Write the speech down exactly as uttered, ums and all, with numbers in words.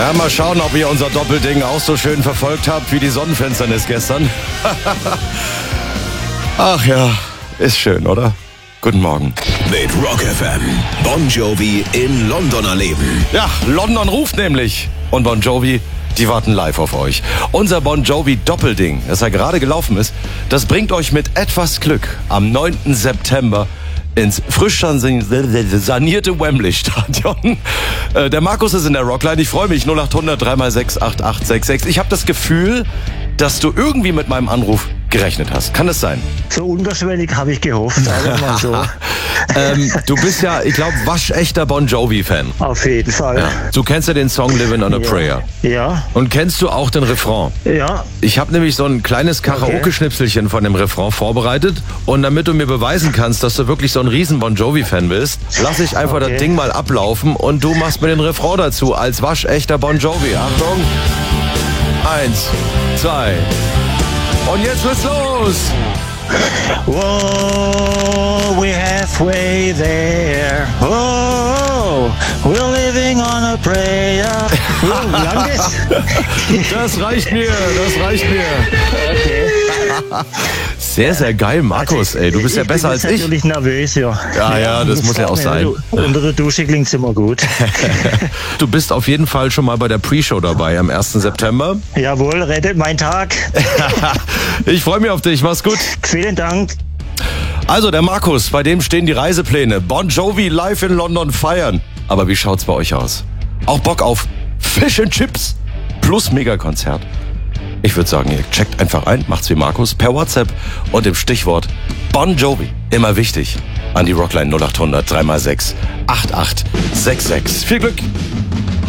Na, mal schauen, ob ihr unser Doppelding auch so schön verfolgt habt wie die Sonnenfinsternis gestern. Ach ja, ist schön, oder? Guten Morgen. Mit Rock F M. Bon Jovi in London erleben. Ja, London ruft nämlich. Und Bon Jovi, die warten live auf euch. Unser Bon Jovi Doppelding, das ja gerade gelaufen ist, das bringt euch mit etwas Glück am neunten September ins frisch sanierte Wembley-Stadion. Der Markus ist in der Rockline. Ich freue mich. null acht hundert drei mal sechs acht acht sechs sechs. Ich habe das Gefühl, dass du irgendwie mit meinem Anruf gerechnet hast. Kann das sein? So unterschwellig habe ich gehofft. Also mal so. ähm, du bist ja, ich glaube, waschechter Bon Jovi-Fan. Auf jeden Fall. Ja. Du kennst ja den Song Living on a Ja. Prayer. Ja. Und kennst du auch den Refrain? Ja. Ich habe nämlich so ein kleines Karaoke-Schnipselchen von dem Refrain vorbereitet. Und damit du mir beweisen kannst, dass du wirklich so ein riesen Bon Jovi-Fan bist, lasse ich einfach Okay. das Ding mal ablaufen und du machst mir den Refrain dazu als waschechter Bon Jovi. Achtung. Eins, zwei. Und jetzt geht's los. Whoa, we're halfway there. Whoa, we're living on a prayer. Oh, wie lang das? Das reicht mir, das reicht mir. Okay. Sehr, sehr geil, Markus. Ey, du bist ja besser als Ich bin ich. natürlich nervös, ja. Ja, ja, das muss ja auch sein. Unter der Dusche klingt's immer gut. Du bist auf jeden Fall schon mal bei der Pre-Show dabei am ersten September. Jawohl, rettet mein Tag. Ich freue mich auf dich, mach's gut. Vielen Dank. Also der Markus, bei dem stehen die Reisepläne. Bon Jovi live in London feiern. Aber wie schaut's bei euch aus? Auch Bock auf Fish and Chips plus Megakonzert? Ich würde sagen, ihr checkt einfach ein, macht's wie Markus, per WhatsApp und im Stichwort Bon Jovi. Immer wichtig. An die Rockline null acht hundert drei mal sechs acht acht sechs sechs. Viel Glück!